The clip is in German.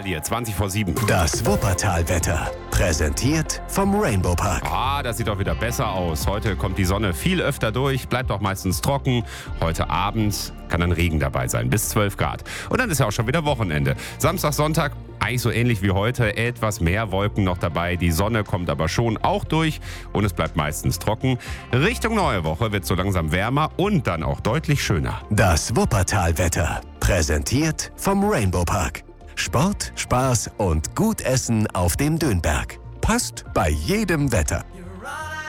Hier, 20 vor 7. Das Wuppertal-Wetter, präsentiert vom Rainbow Park. Das sieht doch wieder besser aus. Heute kommt die Sonne viel öfter durch, bleibt auch meistens trocken. Heute Abend kann dann Regen dabei sein, bis 12 Grad. Und dann ist ja auch schon wieder Wochenende. Samstag, Sonntag, eigentlich so ähnlich wie heute, etwas mehr Wolken noch dabei. Die Sonne kommt aber schon auch durch und es bleibt meistens trocken. Richtung neue Woche wird es so langsam wärmer und dann auch deutlich schöner. Das Wuppertal-Wetter, präsentiert vom Rainbow Park. Sport, Spaß und gut Essen auf dem Dönberg. Passt bei jedem Wetter.